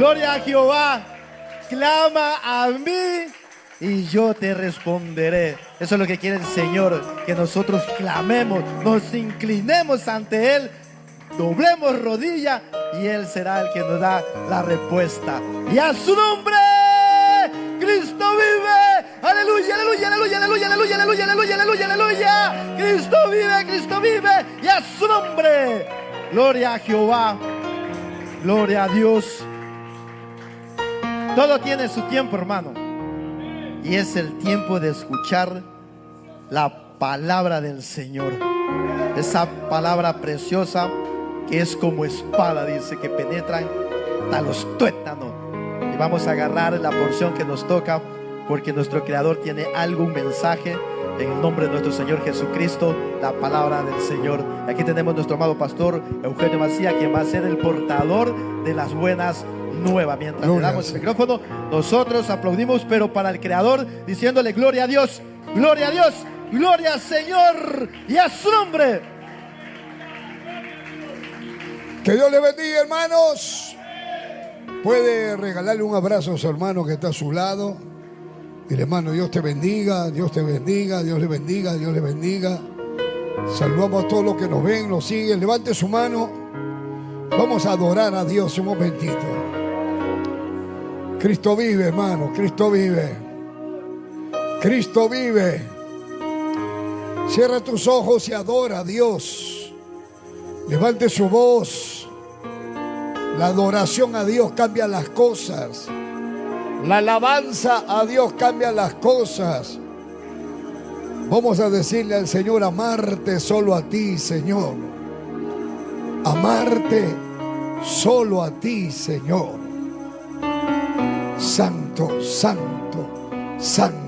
Gloria a Jehová. Clama a mí y yo te responderé. Eso es lo que quiere el Señor, que nosotros clamemos, nos inclinemos ante Él, doblemos rodilla y Él será el que nos da la respuesta. Y a su nombre, Cristo vive. Aleluya, aleluya, aleluya, aleluya, aleluya, aleluya, aleluya, aleluya, aleluya. Cristo vive, Cristo vive. Y a su nombre, gloria a Jehová, gloria a Dios. Todo tiene su tiempo, hermano, y es el tiempo de escuchar la palabra del Señor. Esa palabra preciosa que es como espada, dice, que penetran hasta los tuétanos. Y vamos a agarrar la porción que nos toca, porque nuestro Creador tiene algún mensaje. En el nombre de nuestro Señor Jesucristo, la palabra del Señor. Aquí tenemos nuestro amado pastor Eugenio Macías, quien va a ser el portador de las buenas nuevas. Mientras le damos el micrófono, nosotros aplaudimos, pero para el Creador, diciéndole gloria a Dios, gloria a Dios, gloria al Señor y a su nombre. Que Dios le bendiga, hermanos. Puede regalarle un abrazo a su hermano que está a su lado. Dile, hermano, Dios te bendiga, Dios te bendiga, Dios le bendiga, Dios le bendiga. Saludamos a todos los que nos ven, nos siguen. Levante su mano. Vamos a adorar a Dios un momentito. Cristo vive, hermano, Cristo vive. Cristo vive. Cierra tus ojos y adora a Dios. Levante su voz. La adoración a Dios cambia las cosas. La alabanza a Dios cambia las cosas. Vamos a decirle al Señor, amarte solo a ti, Señor. Amarte solo a ti, Señor. Santo, santo, santo.